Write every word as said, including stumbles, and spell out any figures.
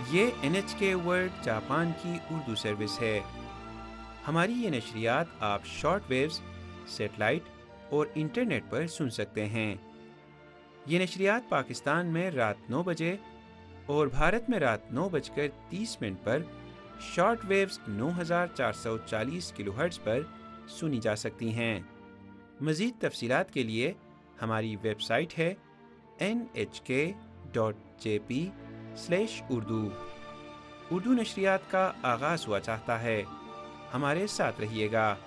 ये N H के world Japan की उर्दू सर्विस है। हमारी ये नशरियात आप शॉर्ट वेव्स, सेटेलाइट और इंटरनेट पर सुन सकते हैं। ये नशरियात पाकिस्तान में रात नौ बजे और भारत में रात नौ बजकर तीस मिनट पर शॉर्ट वेव्स नौ हज़ार चार सौ चालीस किलोहर्ट्ज़ पर सुनी जा सकती हैं। मज़ीद तफसीलात के लिए हमारी वेबसाइट है एन एच के dot J P slash Urdu. Urdu नशरियात का आगाज़ हुआ चाहता है, हमारे साथ रहिएगा।